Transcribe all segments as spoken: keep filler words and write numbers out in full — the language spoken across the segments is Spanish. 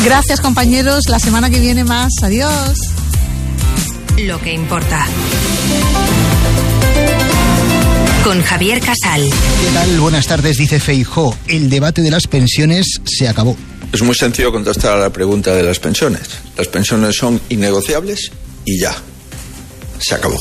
Gracias, compañeros. La semana que viene más. Adiós. Lo que importa. Con Javier Casal. ¿Qué tal? Buenas tardes, dice Feijóo. El debate de las pensiones se acabó. Es muy sencillo contestar a la pregunta de las pensiones. Las pensiones son innegociables y ya. Se acabó.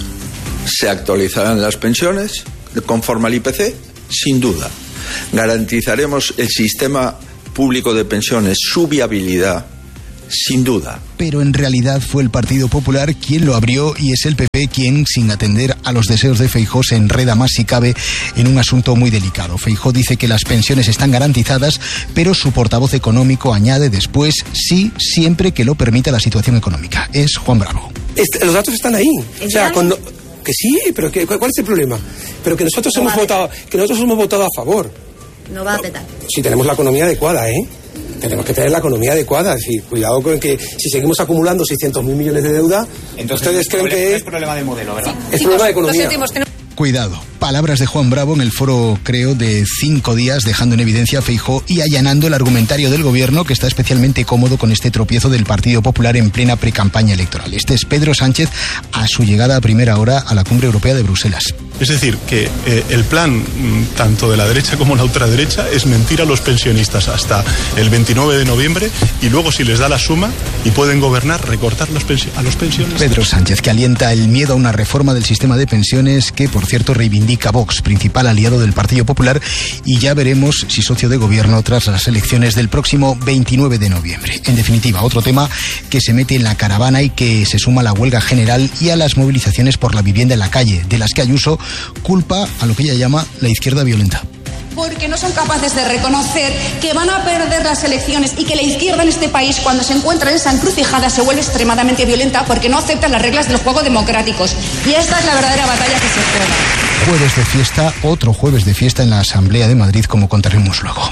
¿Se actualizarán las pensiones conforme al I P C? Sin duda. ¿Garantizaremos el sistema público de pensiones, su viabilidad? Sin duda. Pero en realidad fue el Partido Popular quien lo abrió y es el P P quien, sin atender a los deseos de Feijóo, se enreda más si cabe en un asunto muy delicado. Feijóo dice que las pensiones están garantizadas, pero su portavoz económico añade después sí, siempre que lo permita la situación económica. Es Juan Bravo. Este, los datos están ahí. O sea, cuando que sí, pero que, ¿cuál es el problema? Pero que nosotros hemos votado, que nosotros hemos votado a favor. No va a petar. Si tenemos la economía adecuada, ¿eh? Tenemos que tener la economía adecuada. Es decir, cuidado con que si seguimos acumulando seiscientos mil millones de deuda, entonces ustedes creen que es problema de modelo, ¿verdad? Es sí, problema de economía. Cuidado. Palabras de Juan Bravo en el foro, creo, de cinco días, dejando en evidencia a Feijóo y allanando el argumentario del gobierno, que está especialmente cómodo con este tropiezo del Partido Popular en plena precampaña electoral. Este es Pedro Sánchez a su llegada a primera hora a la Cumbre Europea de Bruselas. Es decir, que eh, el plan, tanto de la derecha como la ultraderecha, es mentir a los pensionistas hasta el veintinueve de noviembre y luego, si les da la suma y pueden gobernar, recortar los pensio- a los pensionistas. Pedro Sánchez, que alienta el miedo a una reforma del sistema de pensiones que, por cierto, reivindica Vox, principal aliado del Partido Popular, y ya veremos si socio de gobierno tras las elecciones del próximo veintinueve de noviembre. En definitiva, otro tema que se mete en la caravana y que se suma a la huelga general y a las movilizaciones por la vivienda en la calle, de las que Ayuso culpa a lo que ella llama la izquierda violenta. Porque no son capaces de reconocer que van a perder las elecciones y que la izquierda en este país, cuando se encuentra en esa encrucijada, se vuelve extremadamente violenta porque no aceptan las reglas del juego democráticos. Y esta es la verdadera batalla que se juega. Jueves de fiesta, otro jueves de fiesta en la Asamblea de Madrid, como contaremos luego.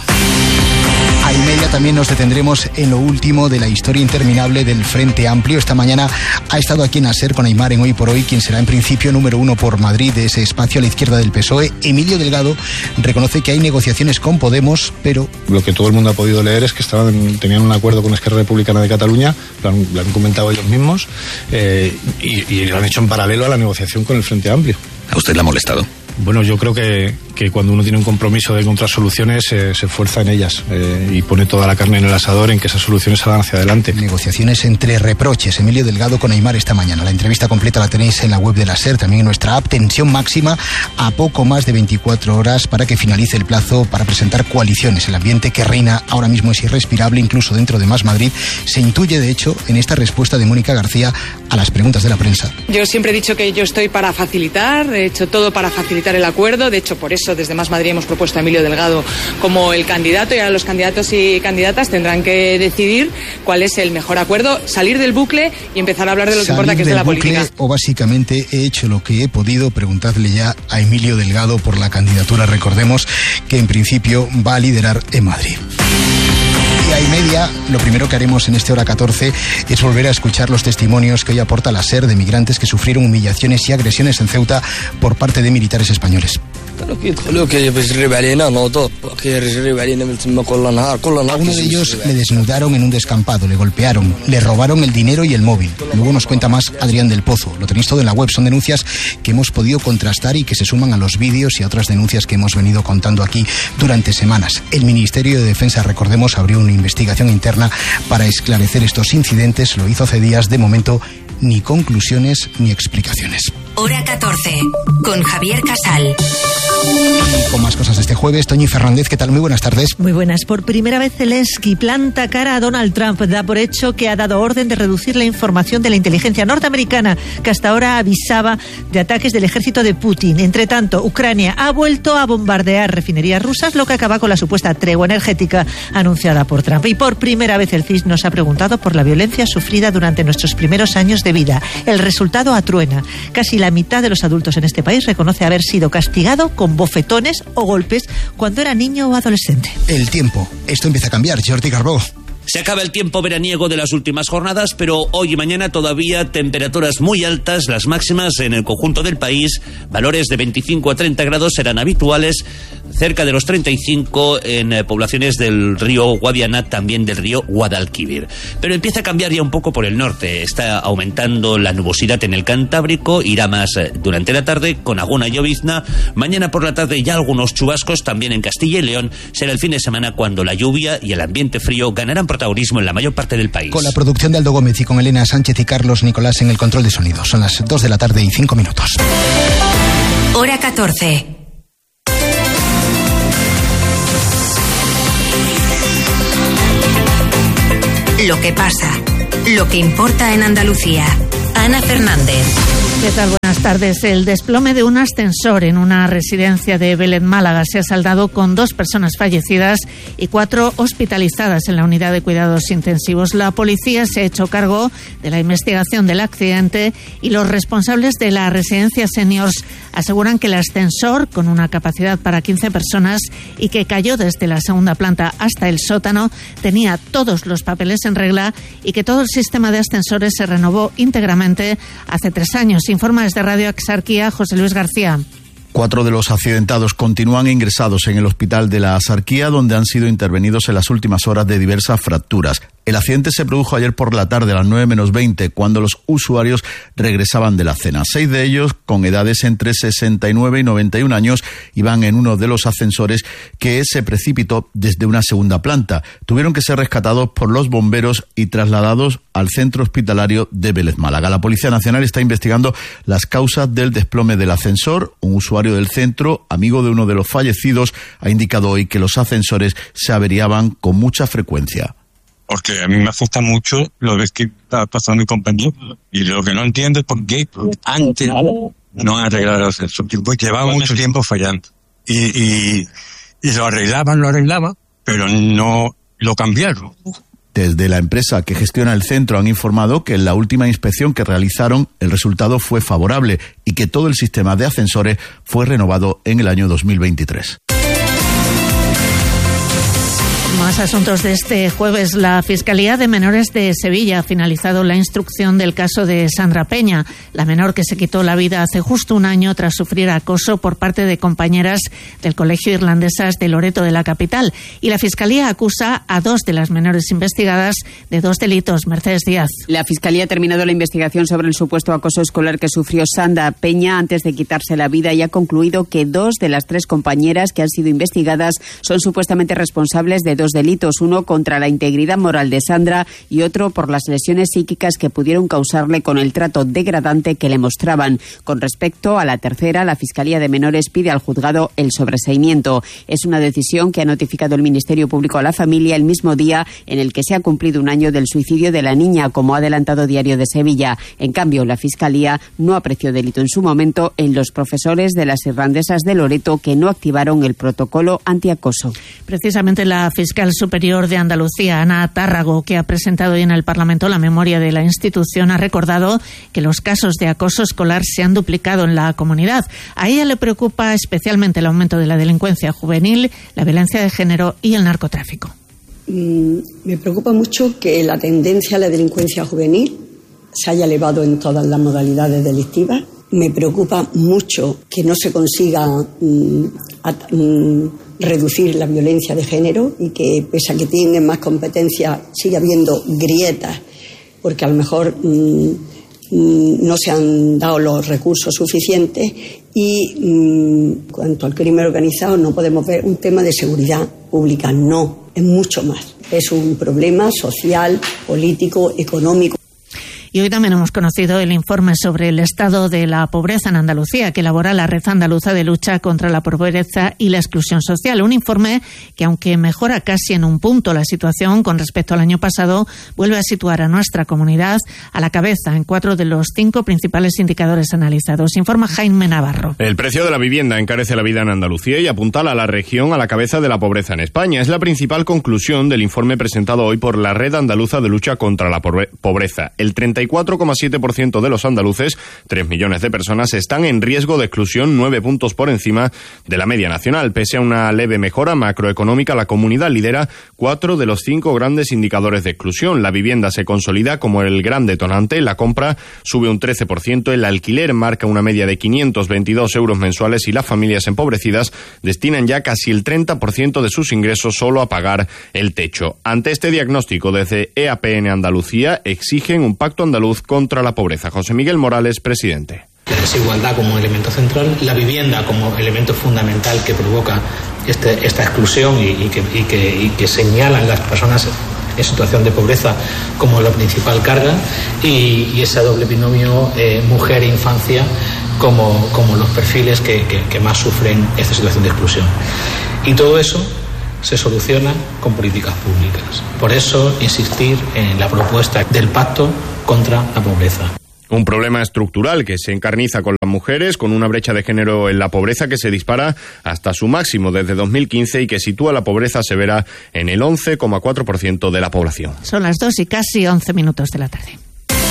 A y media también nos detendremos en lo último de la historia interminable del Frente Amplio. Esta mañana ha estado aquí en ASER con Aimar en Hoy por Hoy, quien será en principio número uno por Madrid de ese espacio a la izquierda del P S O E. Emilio Delgado reconoce que hay negociaciones con Podemos, pero... Lo que todo el mundo ha podido leer es que estaban tenían un acuerdo con Esquerra Republicana de Cataluña, lo han, lo han comentado ellos mismos, eh, y, y lo han hecho en paralelo a la negociación con el Frente Amplio. ¿A usted le ha molestado? Bueno, yo creo que, que cuando uno tiene un compromiso de encontrar soluciones, eh, se esfuerza en ellas eh, y pone toda la carne en el asador en que esas soluciones salgan hacia adelante. Negociaciones entre reproches. Emilio Delgado con Aimar esta mañana. La entrevista completa la tenéis en la web de la SER, también en nuestra app. Tensión máxima a poco más de veinticuatro horas para que finalice el plazo para presentar coaliciones. El ambiente que reina ahora mismo es irrespirable, incluso dentro de Más Madrid. Se intuye, de hecho, en esta respuesta de Mónica García a las preguntas de la prensa. Yo siempre he dicho que yo estoy para facilitar, he hecho todo para facilitar el acuerdo. De hecho, por eso desde Más Madrid hemos propuesto a Emilio Delgado como el candidato, y ahora los candidatos y candidatas tendrán que decidir cuál es el mejor acuerdo, salir del bucle y empezar a hablar de lo que importa, que es de la política. O básicamente he hecho lo que he podido. Preguntadle ya a Emilio Delgado por la candidatura. Recordemos que en principio va a liderar en Madrid. Y a y media, lo primero que haremos en este hora catorce es volver a escuchar los testimonios que hoy aporta la SER de migrantes que sufrieron humillaciones y agresiones en Ceuta por parte de militares españoles. A uno de ellos le desnudaron en un descampado, le golpearon, le robaron el dinero y el móvil. Luego nos cuenta más Adrián del Pozo. Lo tenéis todo en la web. Son denuncias que hemos podido contrastar y que se suman a los vídeos y a otras denuncias que hemos venido contando aquí durante semanas. El Ministerio de Defensa, recordemos, abrió una investigación interna para esclarecer estos incidentes. Lo hizo hace días. De momento, ni conclusiones ni explicaciones. Hora catorce, con Javier Casal. Y con más cosas de este jueves, Toñi Fernández, ¿qué tal? Muy buenas tardes. Muy buenas. Por primera vez Zelensky planta cara a Donald Trump. Da por hecho que ha dado orden de reducir la información de la inteligencia norteamericana, que hasta ahora avisaba de ataques del ejército de Putin. Entre tanto, Ucrania ha vuelto a bombardear refinerías rusas, lo que acaba con la supuesta tregua energética anunciada por Trump. Y por primera vez el C I S nos ha preguntado por la violencia sufrida durante nuestros primeros años de vida. El resultado atruena. Casi la mitad de los adultos en este país reconoce haber sido castigado con bofetones o golpes cuando era niño o adolescente. El tiempo. Esto empieza a cambiar. Jordi Carbó. Se acaba el tiempo veraniego de las últimas jornadas, pero hoy y mañana todavía temperaturas muy altas, las máximas en el conjunto del país, valores de veinticinco a treinta grados serán habituales, cerca de los treinta y cinco en eh, poblaciones del río Guadiana, también del río Guadalquivir. Pero empieza a cambiar ya un poco por el norte, está aumentando la nubosidad en el Cantábrico, irá más eh, durante la tarde con alguna llovizna, mañana por la tarde ya algunos chubascos también en Castilla y León, será el fin de semana cuando la lluvia y el ambiente frío ganarán protagonismo en la mayor parte del país. Con la producción de Aldo Gómez y con Elena Sánchez y Carlos Nicolás en el control de sonido. Son las dos de la tarde y cinco minutos. Hora catorce. Lo que pasa, lo que importa en Andalucía. Ana Fernández. ¿Qué tal? Buenas tardes. El desplome de un ascensor en una residencia de Vélez, Málaga, se ha saldado con dos personas fallecidas y cuatro hospitalizadas en la unidad de cuidados intensivos. La policía se ha hecho cargo de la investigación del accidente y los responsables de la residencia Seniors aseguran que el ascensor, con una capacidad para quince personas y que cayó desde la segunda planta hasta el sótano, tenía todos los papeles en regla y que todo el sistema de ascensores se renovó íntegramente hace tres años. Informa desde Radio Axarquía José Luis García. Cuatro de los accidentados continúan ingresados en el hospital de la Axarquía, donde han sido intervenidos en las últimas horas de diversas fracturas. El accidente se produjo ayer por la tarde a las nueve menos veinte, cuando los usuarios regresaban de la cena. Seis de ellos, con edades entre sesenta y nueve y noventa y un años, iban en uno de los ascensores que se precipitó desde una segunda planta. Tuvieron que ser rescatados por los bomberos y trasladados al centro hospitalario de Vélez, Málaga. La Policía Nacional está investigando las causas del desplome del ascensor. Un usuario del centro, amigo de uno de los fallecidos, ha indicado hoy que los ascensores se averiaban con mucha frecuencia. Porque a mí me asusta mucho lo que está pasando mi compañero. Y lo que no entiendo es por qué antes no han arreglado el ascensor. Pues llevaba mucho tiempo fallando. Y, y, y lo arreglaban, lo arreglaban, pero no lo cambiaron. Desde la empresa que gestiona el centro han informado que en la última inspección que realizaron el resultado fue favorable y que todo el sistema de ascensores fue renovado en el año dos mil veintitrés. Más asuntos de este jueves. La Fiscalía de Menores de Sevilla ha finalizado la instrucción del caso de Sandra Peña, la menor que se quitó la vida hace justo un año tras sufrir acoso por parte de compañeras del Colegio Irlandesas de Loreto de la capital. Y la Fiscalía acusa a dos de las menores investigadas de dos delitos. Mercedes Díaz. La Fiscalía ha terminado la investigación sobre el supuesto acoso escolar que sufrió Sandra Peña antes de quitarse la vida y ha concluido que dos de las tres compañeras que han sido investigadas son supuestamente responsables de dos delitos, uno contra la integridad moral de Sandra y otro por las lesiones psíquicas que pudieron causarle con el trato degradante que le mostraban. Con respecto a la tercera, la Fiscalía de Menores pide al juzgado el sobreseimiento. Es una decisión que ha notificado el Ministerio Público a la familia el mismo día en el que se ha cumplido un año del suicidio de la niña, como ha adelantado Diario de Sevilla. En cambio, la Fiscalía no apreció delito en su momento en los profesores de las irlandesas de Loreto que no activaron el protocolo antiacoso. Precisamente la Fiscalía Superior de Andalucía, Ana Tárrago, que ha presentado hoy en el Parlamento la memoria de la institución, ha recordado que los casos de acoso escolar se han duplicado en la comunidad. A ella le preocupa especialmente el aumento de la delincuencia juvenil, la violencia de género y el narcotráfico. Mm, me preocupa mucho que la tendencia a la delincuencia juvenil se haya elevado en todas las modalidades delictivas. Me preocupa mucho que no se consiga mm, at, mm, reducir la violencia de género y que, pese a que tienen más competencia, siga habiendo grietas porque a lo mejor mmm, no se han dado los recursos suficientes. Y en mmm, cuanto al crimen organizado, no podemos ver un tema de seguridad pública, no, es mucho más. Es un problema social, político, económico. Y hoy también hemos conocido el informe sobre el estado de la pobreza en Andalucía que elabora la Red Andaluza de Lucha contra la Pobreza y la Exclusión Social. Un informe que, aunque mejora casi en un punto la situación con respecto al año pasado, vuelve a situar a nuestra comunidad a la cabeza en cuatro de los cinco principales indicadores analizados. Informa Jaime Navarro. El precio de la vivienda encarece la vida en Andalucía y apuntala a la región a la cabeza de la pobreza en España. Es la principal conclusión del informe presentado hoy por la Red Andaluza de Lucha contra la Pobreza. El treinta noventa y cuatro coma siete por ciento de los andaluces, tres millones de personas, están en riesgo de exclusión, nueve puntos por encima de la media nacional. Pese a una leve mejora macroeconómica, la comunidad lidera cuatro de los cinco grandes indicadores de exclusión. La vivienda se consolida como el gran detonante, la compra sube un trece por ciento, el alquiler marca una media de quinientos veintidós euros mensuales y las familias empobrecidas destinan ya casi el treinta por ciento de sus ingresos solo a pagar el techo. Ante este diagnóstico, desde E A P N Andalucía exigen un pacto andaluz contra la pobreza. José Miguel Morales, presidente. La desigualdad como elemento central, la vivienda como elemento fundamental que provoca este, esta exclusión y, y, que, y, que, y que señalan las personas en situación de pobreza como la principal carga, y, y ese doble binomio eh, mujer-infancia como, como los perfiles que, que, que más sufren esta situación de exclusión. Y todo eso se soluciona con políticas públicas. Por eso insistir en la propuesta del pacto contra la pobreza. Un problema estructural que se encarniza con las mujeres, con una brecha de género en la pobreza que se dispara hasta su máximo desde dos mil quince y que sitúa la pobreza severa en el once coma cuatro por ciento de la población. Son las dos y casi once minutos de la tarde.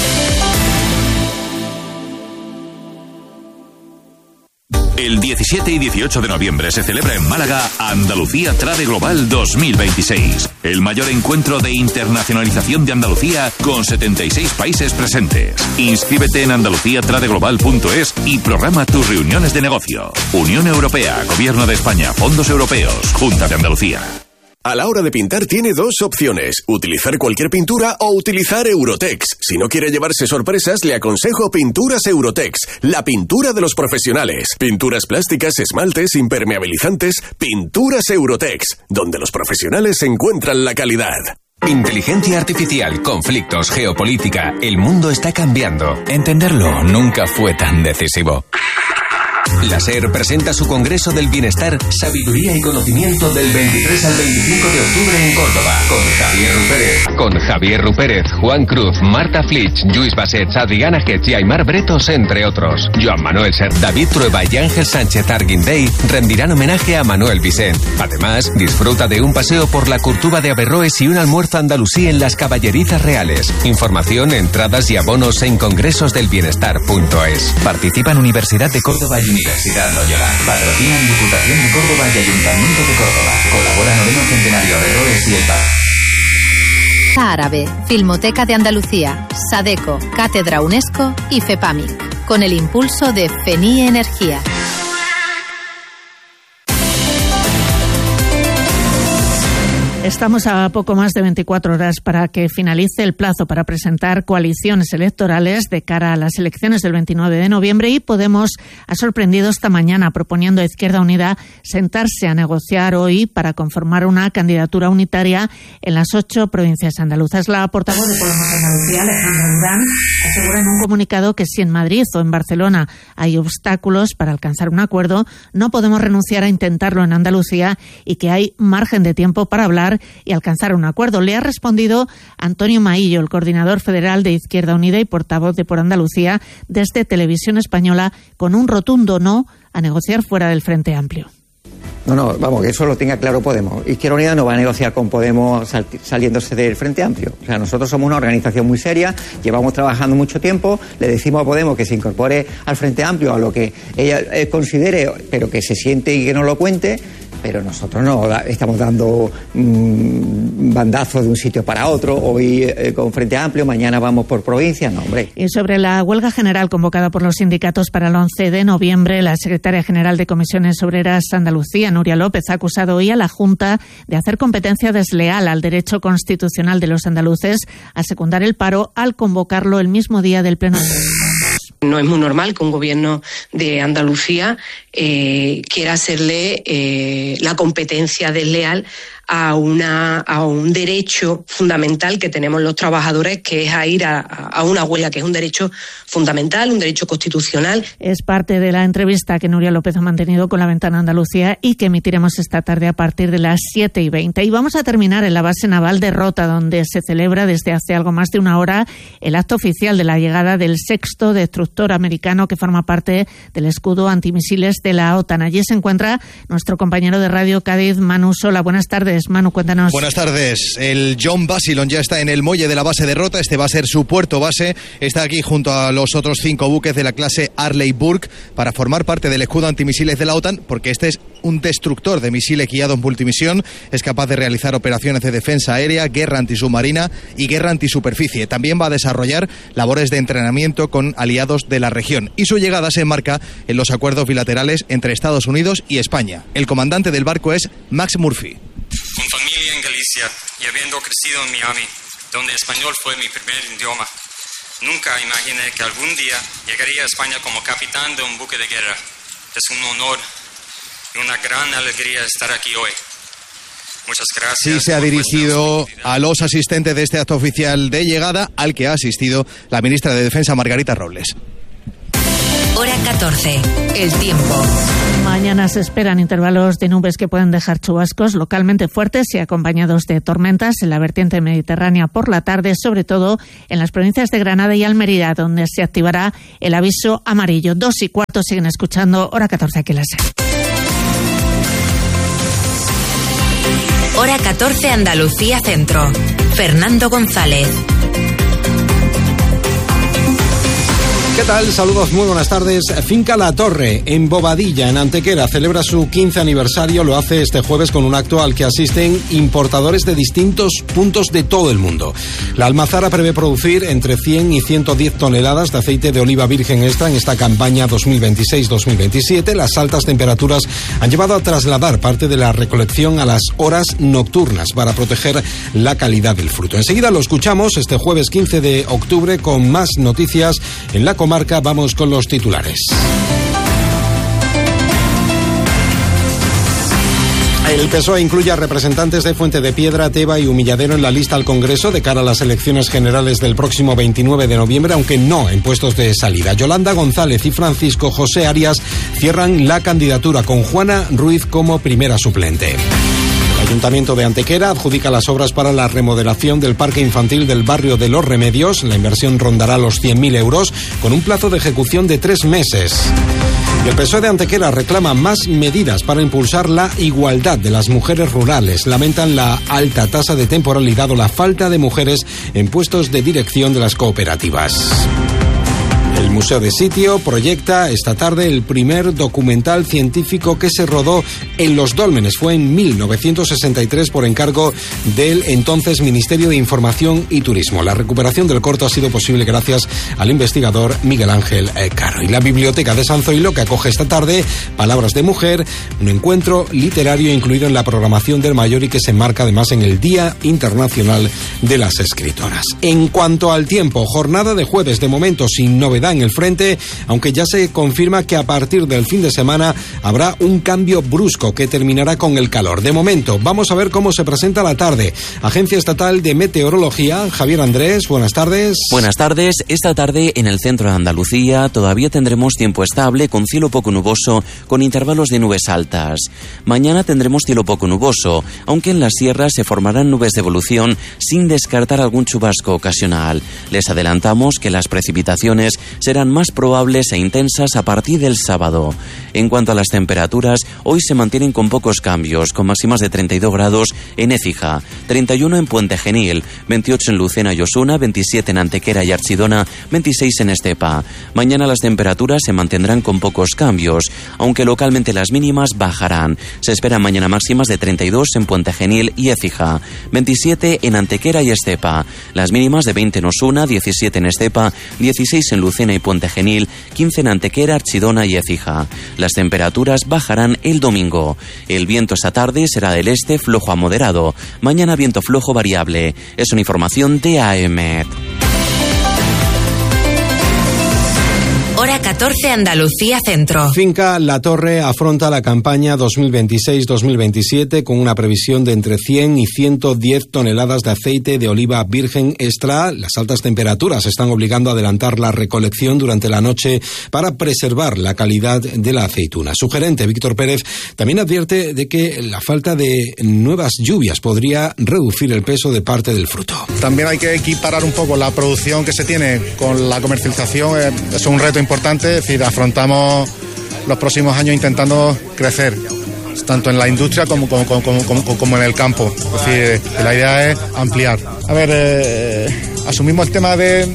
El diecisiete y dieciocho de noviembre se celebra en Málaga Andalucía Trade Global dos mil veintiséis, el mayor encuentro de internacionalización de Andalucía con setenta y seis países presentes. Inscríbete en andalucía trade global punto es y programa tus reuniones de negocio. Unión Europea, Gobierno de España, Fondos Europeos, Junta de Andalucía. A la hora de pintar tiene dos opciones, utilizar cualquier pintura o utilizar Eurotex. Si no quiere llevarse sorpresas, le aconsejo Pinturas Eurotex, la pintura de los profesionales. Pinturas plásticas, esmaltes, impermeabilizantes, Pinturas Eurotex, donde los profesionales encuentran la calidad. Inteligencia artificial, conflictos, geopolítica, el mundo está cambiando. Entenderlo nunca fue tan decisivo. La SER presenta su Congreso del Bienestar, Sabiduría y Conocimiento del veintitrés al veinticinco de octubre en Córdoba, con Javier Rupérez. Con Javier Rupérez, Juan Cruz, Marta Flitsch, Lluís Bassets, Adriana Getz y Aymar Bretos, entre otros. Joan Manuel Ser, David Trueba y Ángel Sánchez Arguindey rendirán homenaje a Manuel Vicent. Además, disfruta de un paseo por la Curtuba de Averroes y un almuerzo andalusí en las Caballerizas Reales. Información, entradas y abonos en congresos del bienestar punto es. Participan Universidad de Córdoba y Universidad Loyola. Patrocinan Diputación de Córdoba y Ayuntamiento de Córdoba. Colabora Noveno Centenario Averroes y el Paz. Árabe, Filmoteca de Andalucía, Sadeco, Cátedra UNESCO y FEPAMIC, con el impulso de FENIE Energía. Estamos a poco más de veinticuatro horas para que finalice el plazo para presentar coaliciones electorales de cara a las elecciones del veintinueve de noviembre y Podemos ha sorprendido esta mañana proponiendo a Izquierda Unida sentarse a negociar hoy para conformar una candidatura unitaria en las ocho provincias andaluzas. La portavoz de Podemos Andalucía, Alejandra Durán, asegura en un comunicado que si en Madrid o en Barcelona hay obstáculos para alcanzar un acuerdo, no podemos renunciar a intentarlo en Andalucía y que hay margen de tiempo para hablar y alcanzar un acuerdo. Le ha respondido Antonio Maillo, el coordinador federal de Izquierda Unida y portavoz de Por Andalucía, desde Televisión Española, con un rotundo no a negociar fuera del Frente Amplio. No, no, vamos, que eso lo tenga claro Podemos. Izquierda Unida no va a negociar con Podemos sal- saliéndose del Frente Amplio. O sea, nosotros somos una organización muy seria, llevamos trabajando mucho tiempo, le decimos a Podemos que se incorpore al Frente Amplio, a lo que ella eh, considere, pero que se siente y que no lo cuente. Pero nosotros no estamos dando mmm, bandazos de un sitio para otro, hoy eh, con Frente Amplio, mañana vamos por provincia, no, hombre. Y sobre la huelga general convocada por los sindicatos para el once de noviembre, la secretaria general de Comisiones Obreras Andalucía, Nuria López, ha acusado hoy a la Junta de hacer competencia desleal al derecho constitucional de los andaluces a secundar el paro al convocarlo el mismo día del pleno. No es muy normal que un gobierno de Andalucía eh, quiera hacerle eh, la competencia desleal a una a un derecho fundamental que tenemos los trabajadores, que es a ir a, a una huelga, que es un derecho fundamental, un derecho constitucional. Es parte de la entrevista que Nuria López ha mantenido con La Ventana Andalucía y que emitiremos esta tarde a partir de las siete y veinte. Y vamos a terminar en la base naval de Rota, donde se celebra desde hace algo más de una hora el acto oficial de la llegada del sexto destructor americano que forma parte del escudo antimisiles de la OTAN. Allí se encuentra nuestro compañero de Radio Cádiz, Manu Sola. Buenas tardes. tardes. Manu, cuéntanos. Buenas tardes. El John Basildon ya está en el muelle de la base de Rota. Este va a ser su puerto base. Está aquí junto a los otros cinco buques de la clase Arleigh Burke para formar parte del escudo antimisiles de la OTAN, porque este es un destructor de misiles guiados multimisión. Es capaz de realizar operaciones de defensa aérea, guerra antisubmarina y guerra antisuperficie. También va a desarrollar labores de entrenamiento con aliados de la región. Y su llegada se enmarca en los acuerdos bilaterales entre Estados Unidos y España. El comandante del barco es Max Murphy. Con familia en Galicia y habiendo crecido en Miami, donde español fue mi primer idioma, nunca imaginé que algún día llegaría a España como capitán de un buque de guerra. Es un honor y una gran alegría estar aquí hoy. Muchas gracias. Sí, se ha dirigido a los asistentes de este acto oficial de llegada, al que ha asistido la ministra de Defensa, Margarita Robles. Hora catorce. El tiempo. Mañana se esperan intervalos de nubes que pueden dejar chubascos localmente fuertes y acompañados de tormentas en la vertiente mediterránea por la tarde, sobre todo en las provincias de Granada y Almería, donde se activará el aviso amarillo. Dos y cuarto siguen escuchando Hora catorce aquí en la SER. Hora catorce, Andalucía Centro. Fernando González. ¿Qué tal? Saludos, muy buenas tardes. Finca La Torre, en Bobadilla, en Antequera, celebra su quince aniversario. Lo hace este jueves con un acto al que asisten importadores de distintos puntos de todo el mundo. La almazara prevé producir entre cien y ciento diez toneladas de aceite de oliva virgen extra en esta campaña dos mil veintiséis dos mil veintisiete. Las altas temperaturas han llevado a trasladar parte de la recolección a las horas nocturnas para proteger la calidad del fruto. Enseguida lo escuchamos este jueves quince de octubre con más noticias en la comarca. Vamos con los titulares. El P S O E incluye a representantes de Fuente de Piedra, Teba y Humilladero en la lista al Congreso de cara a las elecciones generales del próximo veintinueve de noviembre, aunque no en puestos de salida. Yolanda González y Francisco José Arias cierran la candidatura con Juana Ruiz como primera suplente. El Ayuntamiento de Antequera adjudica las obras para la remodelación del parque infantil del barrio de Los Remedios. La inversión rondará los cien mil euros con un plazo de ejecución de tres meses. Y el P S O E de Antequera reclama más medidas para impulsar la igualdad de las mujeres rurales. Lamentan la alta tasa de temporalidad o la falta de mujeres en puestos de dirección de las cooperativas. El Museo de Sitio proyecta esta tarde el primer documental científico que se rodó en Los Dólmenes. Fue en mil novecientos sesenta y tres por encargo del entonces Ministerio de Información y Turismo. La recuperación del corto ha sido posible gracias al investigador Miguel Ángel Caro. Y la Biblioteca de San Zoilo, que acoge esta tarde Palabras de Mujer, un encuentro literario incluido en la programación del Mayor y que se enmarca además en el Día Internacional de las Escritoras. En cuanto al tiempo, jornada de jueves de momento sin novedad en el frente, aunque ya se confirma que a partir del fin de semana habrá un cambio brusco que terminará con el calor. De momento, vamos a ver cómo se presenta la tarde. Agencia Estatal de Meteorología, Javier Andrés, buenas tardes. Buenas tardes. Esta tarde en el centro de Andalucía todavía tendremos tiempo estable con cielo poco nuboso con intervalos de nubes altas. Mañana tendremos cielo poco nuboso, aunque en las sierras se formarán nubes de evolución sin descartar algún chubasco ocasional. Les adelantamos que las precipitaciones serán más probables e intensas a partir del sábado. En cuanto a las temperaturas, hoy se mantienen con pocos cambios, con máximas de treinta y dos grados en Écija, treinta y uno en Puente Genil, veintiocho en Lucena y Osuna, veintisiete en Antequera y Archidona, veintiséis en Estepa. Mañana las temperaturas se mantendrán con pocos cambios, aunque localmente las mínimas bajarán. Se esperan mañana máximas de treinta y dos en Puente Genil y Écija, veintisiete en Antequera y Estepa. Las mínimas de veinte en Osuna, diecisiete en Estepa, dieciséis en Lucena y Puente Genil, quince en Antequera, Archidona y Écija. Las temperaturas bajarán el domingo. El viento esta tarde será del este flojo a moderado. Mañana viento flojo variable. Es una información de A E M E T. Hora catorce, Andalucía Centro. Finca La Torre afronta la campaña dos mil veintiséis dos mil veintisiete con una previsión de entre cien y ciento diez toneladas de aceite de oliva virgen extra. Las altas temperaturas están obligando a adelantar la recolección durante la noche para preservar la calidad de la aceituna. Su gerente, Víctor Pérez, también advierte de que la falta de nuevas lluvias podría reducir el peso de parte del fruto. También hay que equiparar un poco la producción que se tiene con la comercialización. Eh, es un reto importante, es decir, afrontamos los próximos años intentando crecer tanto en la industria como, como, como, como, como en el campo. Es decir, la idea es ampliar. A ver, eh, asumimos el tema de,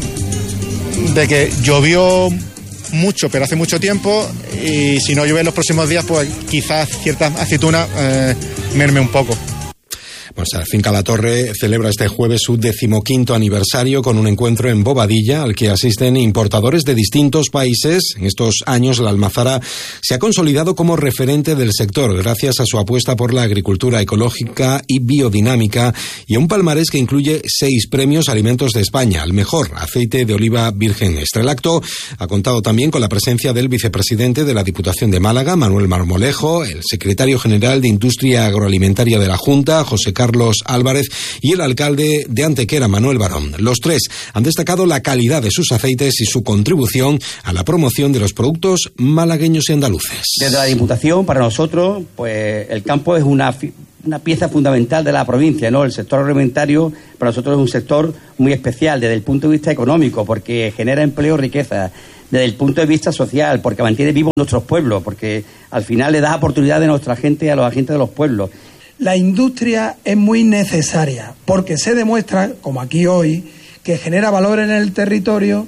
de que llovió mucho, pero hace mucho tiempo, y si no llueve en los próximos días, pues quizás cierta aceituna eh, merme un poco. Pues la Finca La Torre celebra este jueves su decimoquinto aniversario con un encuentro en Bobadilla al que asisten importadores de distintos países. En estos años la almazara se ha consolidado como referente del sector gracias a su apuesta por la agricultura ecológica y biodinámica y a un palmarés que incluye seis premios Alimentos de España, al mejor aceite de oliva virgen extra. El acto ha contado también con la presencia del vicepresidente de la Diputación de Málaga, Manuel Marmolejo, el secretario general de Industria Agroalimentaria de la Junta, José Carlos Álvarez, y el alcalde de Antequera, Manuel Barón. Los tres han destacado la calidad de sus aceites y su contribución a la promoción de los productos malagueños y andaluces. Desde la Diputación, para nosotros, pues el campo es una, una pieza fundamental de la provincia, ¿no? El sector agroalimentario para nosotros es un sector muy especial desde el punto de vista económico, porque genera empleo y riqueza. Desde el punto de vista social, porque mantiene vivos nuestros pueblos, porque al final le da oportunidad a nuestra gente y a los agentes de los pueblos. La industria es muy necesaria porque se demuestra, como aquí hoy, que genera valor en el territorio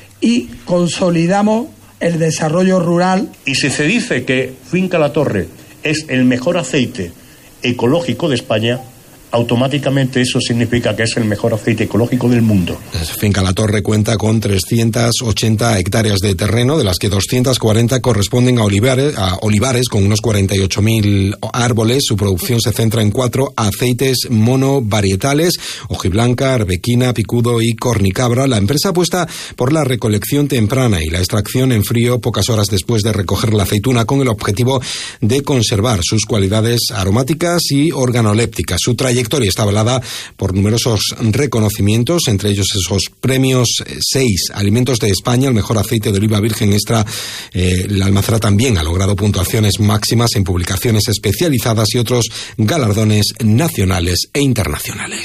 y consolidamos el desarrollo rural. Y si se dice que Finca La Torre es el mejor aceite ecológico de España, automáticamente eso significa que es el mejor aceite ecológico del mundo. Finca La Torre cuenta con trescientas ochenta hectáreas de terreno, de las que doscientas cuarenta corresponden a olivares, a olivares con unos cuarenta y ocho mil árboles. Su producción se centra en cuatro aceites monovarietales: hojiblanca, arbequina, picudo y cornicabra. La empresa apuesta por la recolección temprana y la extracción en frío pocas horas después de recoger la aceituna, con el objetivo de conservar sus cualidades aromáticas y organolépticas. Su trayectoria está avalada por numerosos reconocimientos, entre ellos esos premios seis Alimentos de España, el mejor aceite de oliva virgen extra. Eh, la almazara también ha logrado puntuaciones máximas en publicaciones especializadas y otros galardones nacionales e internacionales.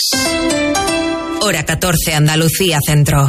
Hora catorce, Andalucía Centro.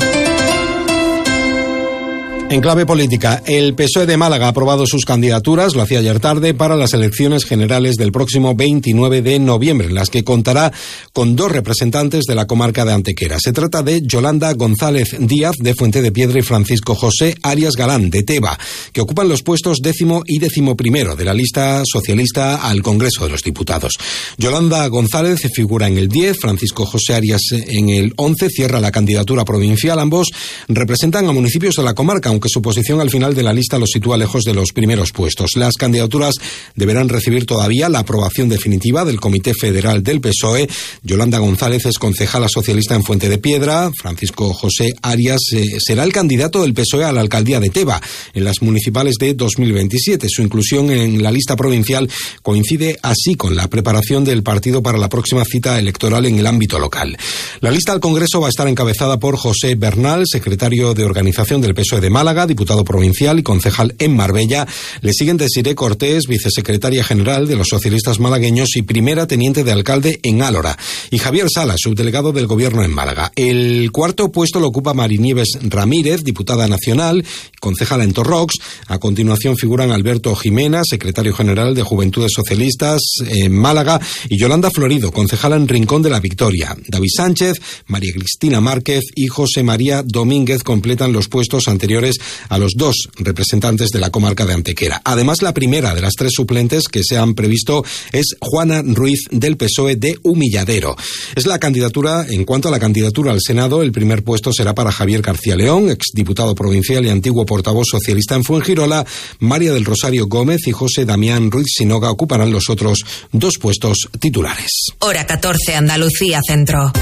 En clave política, el P S O E de Málaga ha aprobado sus candidaturas, lo hacía ayer tarde, para las elecciones generales del próximo veintinueve de noviembre, en las que contará con dos representantes de la comarca de Antequera. Se trata de Yolanda González Díaz, de Fuente de Piedra, y Francisco José Arias Galán, de Teba, que ocupan los puestos décimo y décimo primero de la lista socialista al Congreso de los Diputados. Yolanda González figura en el diez, Francisco José Arias en el once, cierra la candidatura provincial. Ambos representan a municipios de la comarca, aunque su posición al final de la lista los sitúa lejos de los primeros puestos. Las candidaturas deberán recibir todavía la aprobación definitiva del Comité Federal del P S O E. Yolanda González es concejala socialista en Fuente de Piedra. Francisco José Arias eh, será el candidato del P S O E a la alcaldía de Teba en las municipales de dos mil veintisiete. Su inclusión en la lista provincial coincide así con la preparación del partido para la próxima cita electoral en el ámbito local. La lista al Congreso va a estar encabezada por José Bernal, secretario de organización del P S O E de Málaga, diputado provincial y concejal en Marbella. Le siguen Desiré Cortés, vicesecretaria general de los socialistas malagueños y primera teniente de alcalde en Álora, y Javier Salas, subdelegado del Gobierno en Málaga. El cuarto puesto lo ocupa Marinieves Ramírez, diputada nacional, concejala en Torrox. A continuación figuran Alberto Jimena, secretario general de Juventudes Socialistas en Málaga, y Yolanda Florido, concejala en Rincón de la Victoria. David Sánchez, María Cristina Márquez y José María Domínguez completan los puestos anteriores a los dos representantes de la comarca de Antequera. Además, la primera de las tres suplentes que se han previsto es Juana Ruiz, del P S O E de Humilladero. Es la candidatura, en cuanto a la candidatura al Senado, el primer puesto será para Javier García León, exdiputado provincial y antiguo portavoz socialista en Fuengirola. María del Rosario Gómez y José Damián Ruiz Sinoga ocuparán los otros dos puestos titulares. Hora catorce, Andalucía Centro.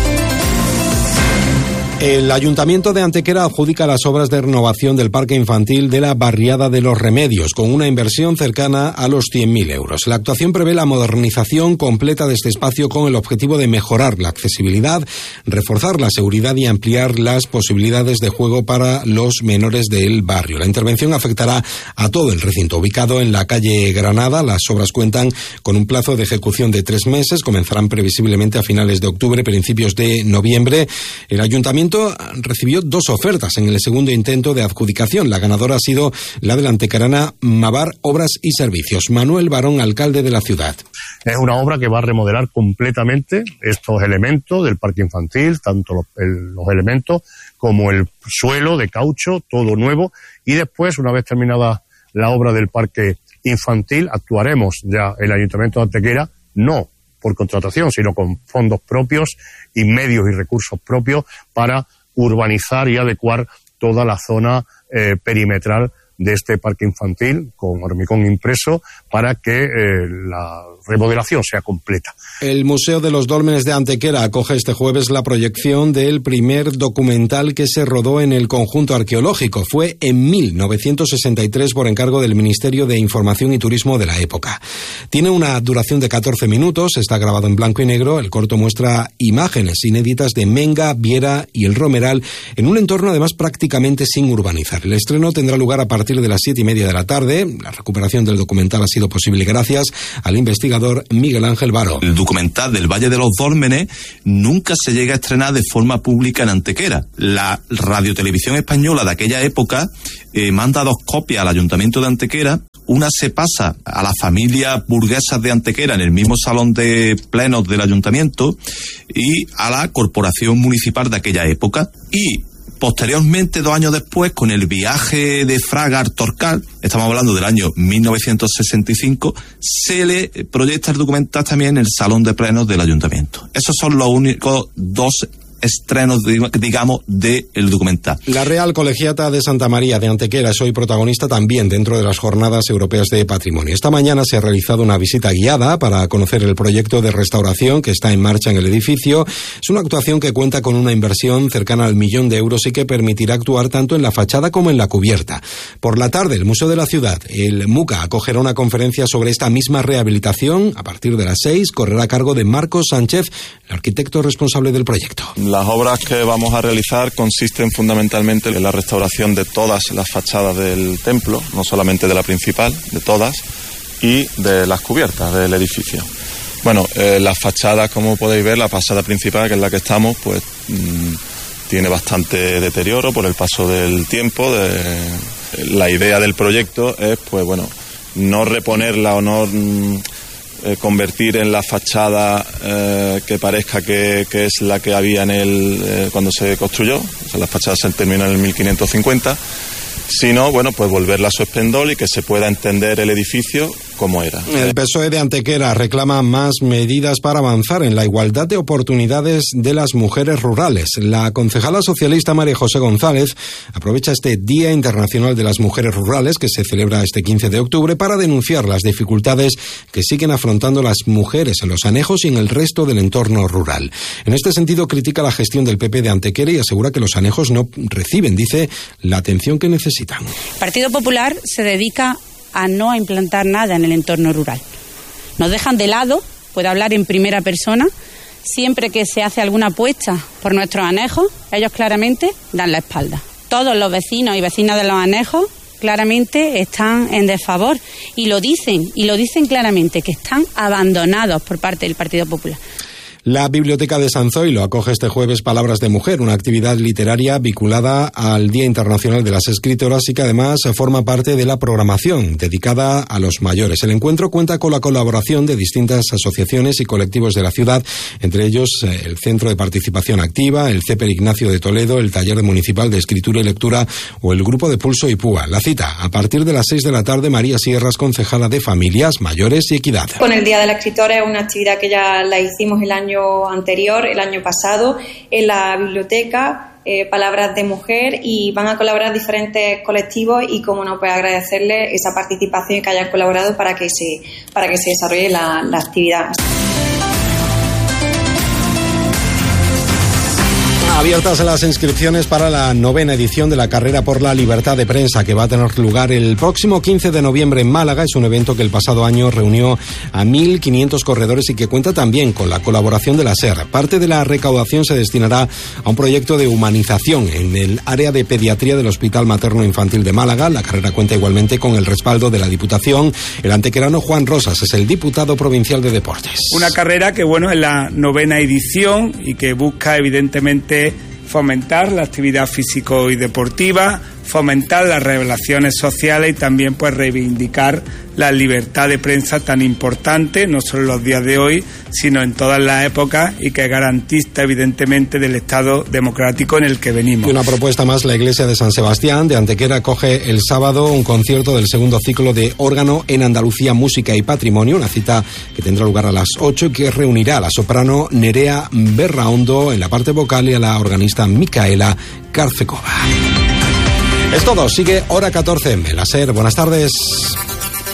El Ayuntamiento de Antequera adjudica las obras de renovación del parque infantil de la Barriada de los Remedios, con una inversión cercana a los cien mil euros. La actuación prevé la modernización completa de este espacio con el objetivo de mejorar la accesibilidad, reforzar la seguridad y ampliar las posibilidades de juego para los menores del barrio. La intervención afectará a todo el recinto ubicado en la calle Granada. Las obras cuentan con un plazo de ejecución de tres meses, comenzarán previsiblemente a finales de octubre, principios de noviembre. El Ayuntamiento ayuntamiento recibió dos ofertas en el segundo intento de adjudicación. La ganadora ha sido la de la antequerana Mavar Obras y Servicios. Manuel Barón, alcalde de la ciudad. Es una obra que va a remodelar completamente estos elementos del parque infantil, tanto los, el, los elementos como el suelo de caucho, todo nuevo. Y después, una vez terminada la obra del parque infantil, actuaremos ya el Ayuntamiento de Antequera, no por contratación, sino con fondos propios y medios y recursos propios para urbanizar y adecuar toda la zona eh, perimetral de este parque infantil con hormigón impreso para que eh, la remodelación sea completa. El Museo de los Dólmenes de Antequera acoge este jueves la proyección del primer documental que se rodó en el conjunto arqueológico. Fue en mil novecientos sesenta y tres por encargo del Ministerio de Información y Turismo de la época. Tiene una duración de catorce minutos, está grabado en blanco y negro. El corto muestra imágenes inéditas de Menga, Viera y el Romeral en un entorno además prácticamente sin urbanizar. El estreno tendrá lugar a partir de las siete y media de la tarde. La recuperación del documental ha sido posible gracias al investigador Miguel Ángel Varo. El documental del Valle de los Dólmenes nunca se llega a estrenar de forma pública en Antequera. La radiotelevisión española de aquella época eh, manda dos copias al Ayuntamiento de Antequera. Una se pasa a las familias burguesas de Antequera en el mismo salón de plenos del Ayuntamiento y a la Corporación Municipal de aquella época. Y posteriormente, dos años después, con el viaje de Fraga al Torcal, estamos hablando del año mil novecientos sesenta y cinco, se le proyecta el documental también en el Salón de Plenos del Ayuntamiento. Esos son los únicos dos estrenos, digamos, del documental. La Real Colegiata de Santa María de Antequera es hoy protagonista también dentro de las Jornadas Europeas de Patrimonio. Esta mañana se ha realizado una visita guiada para conocer el proyecto de restauración que está en marcha en el edificio. Es una actuación que cuenta con una inversión cercana al millón de euros y que permitirá actuar tanto en la fachada como en la cubierta. Por la tarde, el Museo de la Ciudad, el MUCA, acogerá una conferencia sobre esta misma rehabilitación. A partir de las seis, correrá a cargo de Marcos Sánchez, el arquitecto responsable del proyecto. Las obras que vamos a realizar consisten fundamentalmente en la restauración de todas las fachadas del templo, no solamente de la principal, de todas, y de las cubiertas del edificio. Bueno, eh, las fachadas, como podéis ver, la fachada principal, que es la que estamos, pues mmm, tiene bastante deterioro por el paso del tiempo. De, la idea del proyecto es, pues bueno, no reponerla o no mmm, Eh, convertir en la fachada eh, que parezca que, que es la que había en el eh, cuando se construyó. O sea, las fachadas se terminan en el mil quinientos cincuenta, sino, bueno, pues volverla a su esplendor y que se pueda entender el edificio como era. El P S O E de Antequera reclama más medidas para avanzar en la igualdad de oportunidades de las mujeres rurales. La concejala socialista María José González aprovecha este Día Internacional de las Mujeres Rurales, que se celebra este quince de octubre, para denunciar las dificultades que siguen afrontando las mujeres en los anejos y en el resto del entorno rural. En este sentido, critica la gestión del P P de Antequera y asegura que los anejos no reciben, dice, la atención que necesitan. El Partido Popular se dedica a no implantar nada en el entorno rural. Nos dejan de lado, puedo hablar en primera persona, siempre que se hace alguna apuesta por nuestros anejos, ellos claramente dan la espalda. Todos los vecinos y vecinas de los anejos claramente están en desfavor y lo dicen, y lo dicen claramente, que están abandonados por parte del Partido Popular. La Biblioteca de San Zoilo acoge este jueves Palabras de Mujer, una actividad literaria vinculada al Día Internacional de las Escritoras y que además forma parte de la programación dedicada a los mayores. El encuentro cuenta con la colaboración de distintas asociaciones y colectivos de la ciudad, entre ellos el Centro de Participación Activa, el CEPER Ignacio de Toledo, el Taller Municipal de Escritura y Lectura o el Grupo de Pulso y Púa. La cita, a partir de las seis de la tarde, María Sierras, concejala de Familias, Mayores y Equidad. Con el Día de la Escritora es una actividad que ya la hicimos el año anterior, el año pasado, en la biblioteca, eh, Palabras de Mujer, y van a colaborar diferentes colectivos y, como no, pues agradecerles esa participación y que hayan colaborado para que se, para que se desarrolle la, la actividad. Abiertas las inscripciones para la novena edición de la Carrera por la Libertad de Prensa, que va a tener lugar el próximo quince de noviembre en Málaga. Es un evento que el pasado año reunió a mil quinientos corredores y que cuenta también con la colaboración de la SER. Parte de la recaudación se destinará a un proyecto de humanización en el área de pediatría del Hospital Materno Infantil de Málaga. La carrera cuenta igualmente con el respaldo de la Diputación. El antequerano Juan Rosas es el diputado provincial de Deportes. Una carrera que, bueno, es la novena edición y que busca, evidentemente, fomentar la actividad físico y deportiva, fomentar las relaciones sociales y también pues reivindicar la libertad de prensa tan importante, no solo en los días de hoy, sino en todas las épocas, y que es garantista evidentemente del Estado democrático en el que venimos. Y una propuesta más, la iglesia de San Sebastián de Antequera acoge el sábado un concierto del segundo ciclo de órgano en Andalucía, Música y Patrimonio, una cita que tendrá lugar a las ocho y que reunirá a la soprano Nerea Berraondo en la parte vocal y a la organista Micaela Carcecova. Es todo, sigue Hora catorce en la SER. Buenas tardes.